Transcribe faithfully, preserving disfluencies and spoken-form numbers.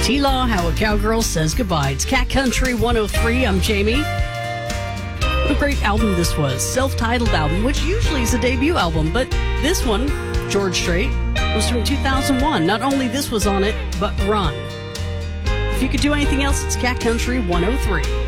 T-Law, How a Cowgirl Says Goodbye. It's Cat Country one oh three. I'm Jamie. What a great album this was. Self-titled album, which usually is a debut album, but this one, George Strait, was from two thousand one. Not only this was on it, but Run. If you could do anything else, it's Cat Country one oh three.